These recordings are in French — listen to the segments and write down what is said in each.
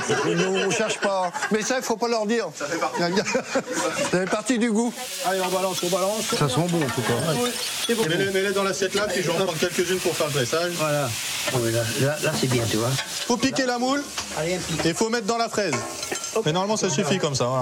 On cherche pas. Mais ça, il faut pas leur dire. Ça fait partie du goût. Allez, on balance. Ça sent bon, en tout cas. Oui. Mets-les dans l'assiette là, puis je vais en prendre quelques-unes pour faire le dressage. Voilà. Oui, là c'est bien, tu vois. Faut piquer la moule et faut mettre dans la fraise. Mais normalement, ça suffit comme ça, voilà.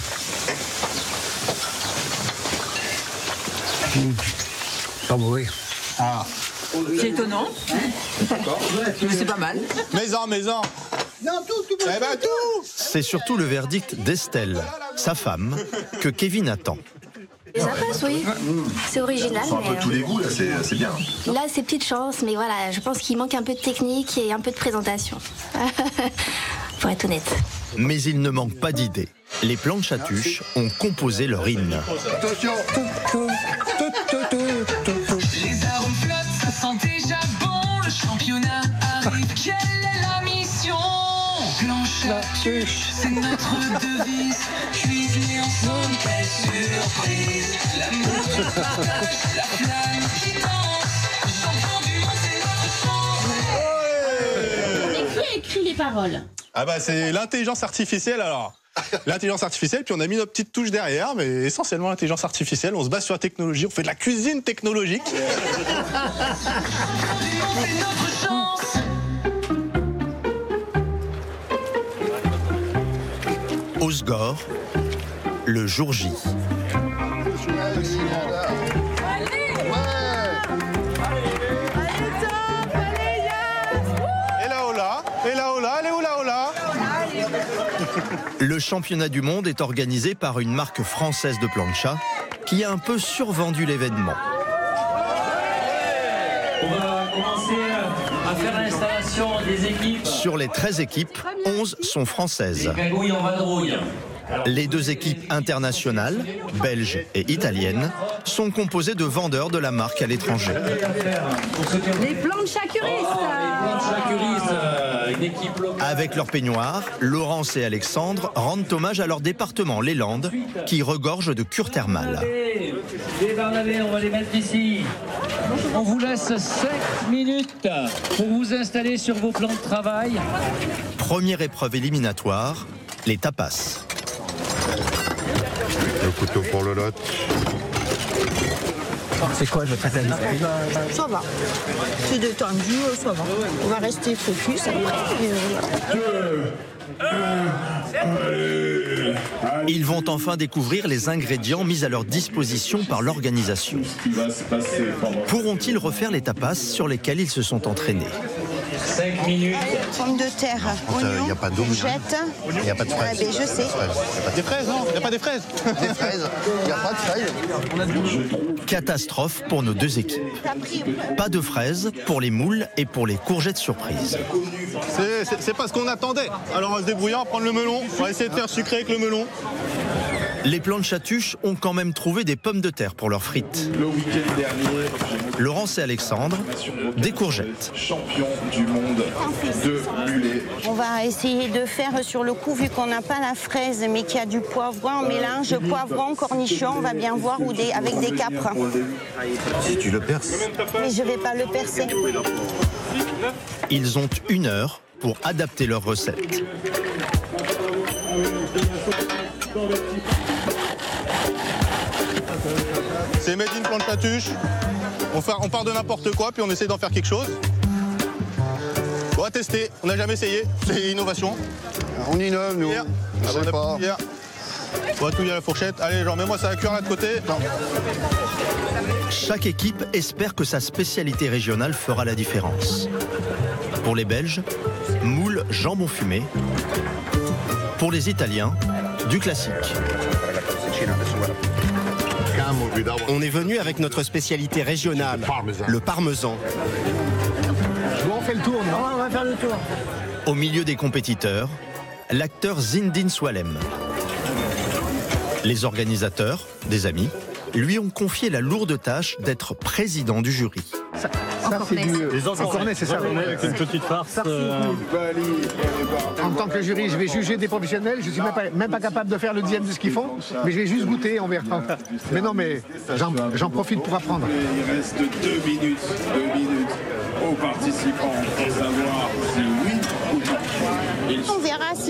Ah oui. Ah. C'est étonnant. Mais c'est pas mal. Maison. Eh ben tout. C'est surtout le verdict d'Estelle, sa femme, que Kevin attend. Ça passe, oui. C'est original. C'est un peu tous les goûts, là, c'est bien. Là, c'est petite chance, mais voilà, je pense qu'il manque un peu de technique et un peu de présentation. Pour être honnête. Mais il ne manque pas d'idées. Les Planchatuches ont composé leur hymne. Attention. Les arômes flottent, ça sent déjà bon. Le championnat arrive, quelle est la mission? Planchatuche, c'est notre devise. Cuisiner ensemble, quelle surprise. L'amour se partage, la flamme qui danse. Le champion du monde, c'est notre chance. Mais qui a écrit les paroles? Ah bah c'est l'intelligence artificielle alors. L'intelligence artificielle, puis on a mis notre petite touche derrière, mais essentiellement l'intelligence artificielle. On se base sur la technologie, on fait de la cuisine technologique. Osgore, le jour J. Le championnat du monde est organisé par une marque française de plancha qui a un peu survendu l'événement. On va commencer à faire l'installation des équipes. Sur les 13 équipes, 11 sont françaises. Les cagouilles en vadrouille. Les deux équipes internationales, belges et italiennes, sont composées de vendeurs de la marque à l'étranger. Les planchacuristes. Une équipe locale. Avec leur peignoir, Laurence et Alexandre rendent hommage à leur département, les Landes, qui regorge de cures thermales. Les barnavés, on va les mettre ici. On vous laisse 5 minutes pour vous installer sur vos plans de travail. Première épreuve éliminatoire, les tapas. Le couteau pour le lot. C'est quoi votre analyse? Ça va. C'est détendu, ça va. On va rester focus après. Ils vont enfin découvrir les ingrédients mis à leur disposition par l'organisation. Pourront-ils refaire les tapas sur lesquels ils se sont entraînés? 5 minutes. Pommes de terre, oignons, y a pas d'eau, courgettes. Il n'y a pas de fraises. Ouais, ben, je sais. Des fraises, non? Il n'y a pas des fraises? Des fraises. Il n'y a pas de fraises. Catastrophe pour nos deux équipes. Pas de fraises pour les moules et pour les courgettes surprises. C'est pas ce qu'on attendait. Alors on va se débrouiller, on va prendre le melon. On va essayer de faire sucré avec le melon. Les Planchatuches ont quand même trouvé des pommes de terre pour leurs frites. Le week-end dernier, Laurence et Alexandre, des courgettes. champion du monde de mulet. On va essayer de faire sur le coup, vu qu'on n'a pas la fraise, mais qu'il y a du poivron, on mélange poivron, cornichon, on va bien voir, ou avec des capres. Si tu le perces. Mais je ne vais pas le percer. Ils ont 1 heure pour adapter leur recette. C'est made in Planchatuche. On part de n'importe quoi, puis on essaie d'en faire quelque chose. On va tester, on n'a jamais essayé, c'est innovation. On innove, nous. Hier. Je sais pas. Hier. On va touiller à la fourchette. Allez, genre, mets-moi ça à la cuire là de côté. Non. Chaque équipe espère que sa spécialité régionale fera la différence. Pour les Belges, moule jambon fumé. Pour les Italiens, du classique. On est venu avec notre spécialité régionale, le parmesan. Bon, on fait le tour, non? On va faire le tour. Au milieu des compétiteurs, l'acteur Zindine Swalem. Les organisateurs, des amis, lui ont confié la lourde tâche d'être président du jury. Ça c'est du... Les encornets, c'est ça. Avec une petite farce. En tant que jury, je vais juger des professionnels. Je ne suis même pas capable de faire le dixième de ce qu'ils font, mais je vais juste goûter, on verra. Mais non, mais j'en profite pour apprendre. Il reste 2 minutes aux participants pour savoir si oui ou non. On verra si